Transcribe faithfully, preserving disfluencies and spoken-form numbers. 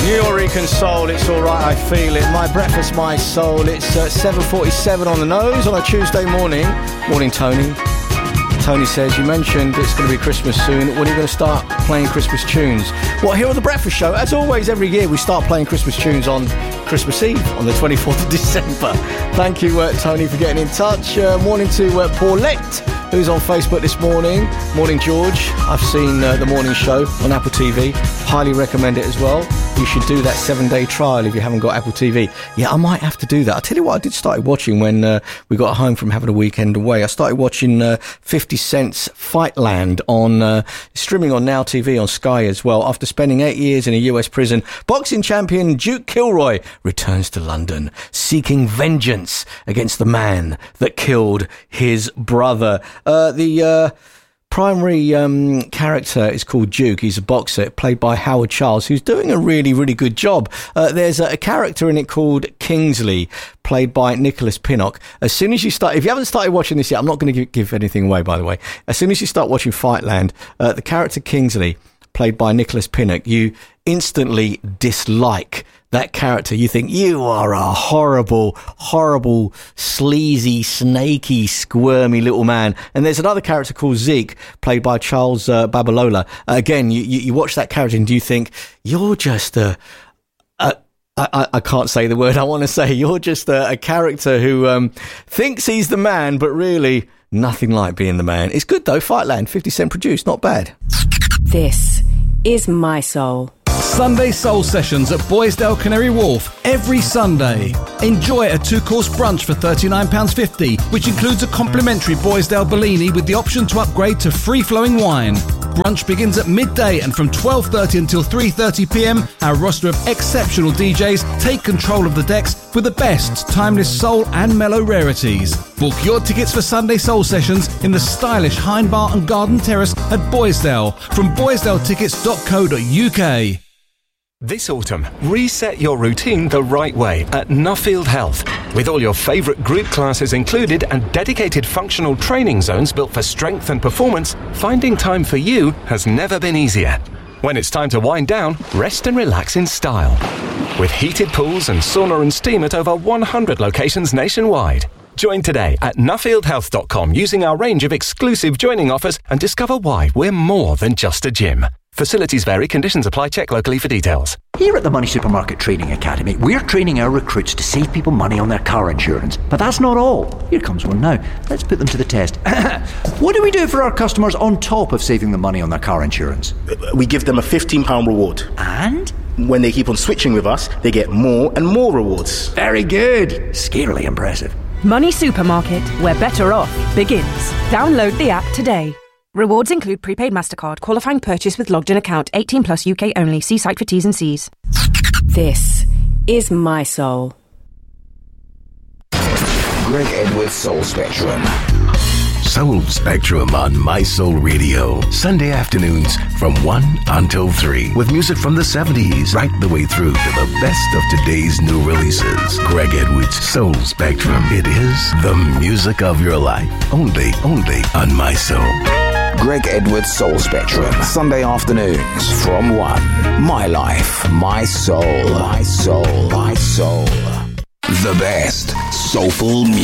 Nuyorican Soul, it's alright, I feel it. My breakfast, my soul. It's uh, seven forty-seven on the nose on a Tuesday morning. Morning, Tony. Tony says, you mentioned it's going to be Christmas soon. When are you going to start playing Christmas tunes? Well, here on The Breakfast Show, as always, every year we start playing Christmas tunes on Christmas Eve, on the twenty-fourth of December. Thank you, uh, Tony, for getting in touch. Uh, morning to uh, Paulette, who's on Facebook this morning. Morning, George. I've seen uh, the morning show on Apple T V. Highly recommend it as well. You should do that seven-day trial if you haven't got Apple T V. Yeah, I might have to do that. I'll tell you what I did start watching when uh, we got home from having a weekend away. I started watching uh, fifty Cent's Fightland on uh, streaming on Now T V on Sky as well. After spending eight years in a U S prison, boxing champion Duke Kilroy returns to London, seeking vengeance against the man that killed his brother. Uh, the... Uh, Primary um, character is called Duke. He's a boxer played by Howard Charles, who's doing a really, really good job. Uh, there's a, a character in it called Kingsley, played by Nicholas Pinnock. As soon as you start, if you haven't started watching this yet, I'm not going to give, give anything away, by the way. As soon as you start watching Fightland, uh, the character Kingsley, played by Nicholas Pinnock, you instantly dislike that character. You think, you are a horrible, horrible, sleazy, snaky, squirmy little man. And there's another character called Zeke, played by Charles uh, Babalola. Uh, again, you, you, you watch that character and do you think, you're just a... a I, I can't say the word I want to say. You're just a, a character who um, thinks he's the man, but really nothing like being the man. It's good, though. Fightland, fifty Cent produced. Not bad. This is My Soul. Sunday Soul Sessions at Boysdale Canary Wharf every Sunday. Enjoy a two-course brunch for thirty-nine pounds fifty, which includes a complimentary Boysdale Bellini with the option to upgrade to free-flowing wine. Brunch begins at midday, and from twelve thirty until three thirty p m, our roster of exceptional D Js take control of the decks with the best timeless soul and mellow rarities. Book your tickets for Sunday Soul Sessions in the stylish Hind Bar and Garden Terrace at Boysdale from boysdale tickets dot co dot u k. This autumn, reset your routine the right way at Nuffield Health. With all your favourite group classes included and dedicated functional training zones built for strength and performance, finding time for you has never been easier. When it's time to wind down, rest and relax in style. With heated pools and sauna and steam at over one hundred locations nationwide. Join today at nuffield health dot com using our range of exclusive joining offers and discover why we're more than just a gym. Facilities vary, conditions apply, check locally for details. Here at the Money Supermarket Training Academy, we're training our recruits to save people money on their car insurance. But that's not all. Here comes one now. Let's put them to the test. What do we do for our customers on top of saving them money on their car insurance? We give them a fifteen pounds reward. And? When they keep on switching with us, they get more and more rewards. Very good. Scarily impressive. Money Supermarket, where better off begins. Download the app today. Rewards include prepaid MasterCard, qualifying purchase with logged in account, eighteen plus U K only. See site for T's and C's. This is My Soul. Greg Edwards Soul Spectrum. Soul Spectrum on My Soul Radio. Sunday afternoons from one until three. With music from the seventies right the way through to the best of today's new releases. Greg Edwards Soul Spectrum. It is the music of your life. Only, only on My Soul. Greg Edwards Soul Spectrum. Sunday afternoons from one. My life, my soul. My soul, my soul. The best soulful music.